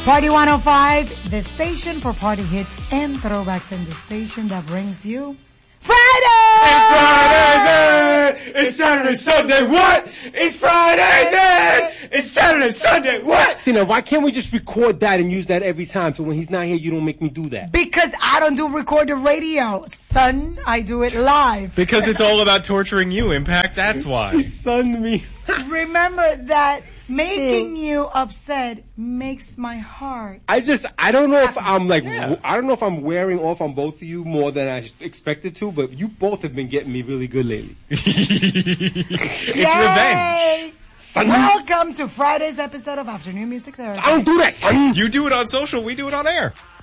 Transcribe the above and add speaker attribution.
Speaker 1: Party 105, the station for party hits and throwbacks, and the station that brings you Friday!
Speaker 2: It's Friday then! It's Saturday, Sunday, what? It's Friday then! It's Saturday, Sunday, what?
Speaker 3: See, now, why can't we just record that and use that every time so when he's not here, you don't make me do that?
Speaker 1: Because I don't do recorded radio, son. I do it live.
Speaker 2: Because it's all about torturing you, Impact, that's why.
Speaker 3: She sunned me.
Speaker 1: Remember that making you upset makes my heart.
Speaker 3: I don't know if I'm I don't know if I'm wearing off on both of you more than I expected to, but you both have been getting me really good lately.
Speaker 2: It's revenge.
Speaker 3: Son.
Speaker 1: Welcome to Friday's episode of Afternoon Music Therapy.
Speaker 3: I don't do that, son.
Speaker 2: You do it on social, we do it on air.